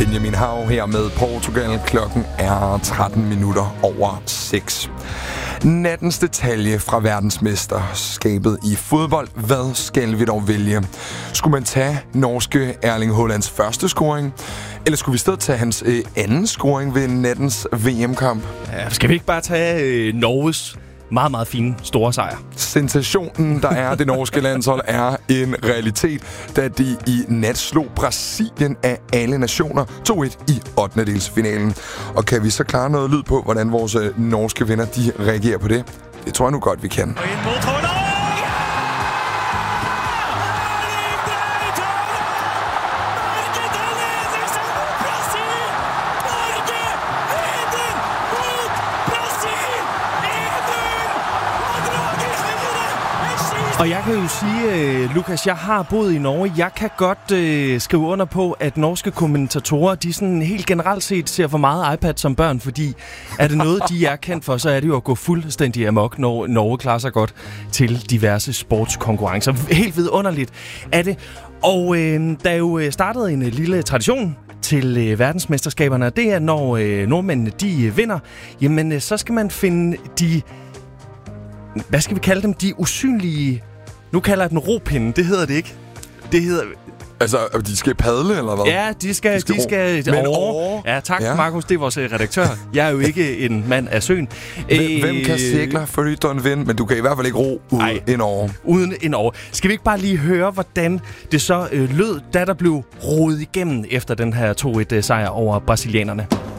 Benjamin Hav her med Portugal. Klokken er 6:13. Nattens detalje fra verdensmesterskabet i fodbold. Hvad skal vi dog vælge? Skulle man tage norske Erling Haalands første scoring? Eller skulle vi i stedet tage hans anden scoring ved nattens VM-kamp? Ja, skal vi ikke bare tage Norges meget, meget fine store sejr? Sensationen, der er det norske landshold, er en realitet, da de i nat slog Brasilien af alle nationer 2-1 i 8-delsfinalen. Og kan vi så klare noget lyd på, hvordan vores norske venner de reagerer på det? Det tror jeg nu godt, vi kan. Og jeg kan jo sige, Lukas, jeg har boet i Norge. Jeg kan godt skrive under på, at norske kommentatorer, de sådan helt generelt set ser for meget iPad som børn, fordi er det noget, de er kendt for, så er det jo at gå fuldstændig amok, når Norge klarer sig godt til diverse sportskonkurrencer. Helt vidunderligt er det. Og der er jo startet en lille tradition til verdensmesterskaberne, og det er, når nordmændene de vinder, jamen så skal man finde de, hvad skal vi kalde dem, de usynlige, nu kalder jeg den ropinde, det hedder det ikke. Det hedder... Altså, de skal padle, eller hvad? Ja, de skal over. Ja, tak, ja. Markus, det er vores redaktør. Jeg er jo ikke en mand af søen. Hvem kan sikre forrytteren vind, men du kan i hvert fald ikke ro indover. Uden indover. Skal vi ikke bare lige høre, hvordan det så lød, da der blev rodet igennem efter den her 2-1 sejr over brasilianerne?